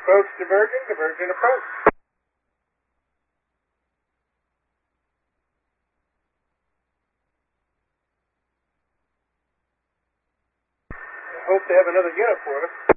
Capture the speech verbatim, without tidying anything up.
Approach divergent, divergent approach. I hope they have another unit for us.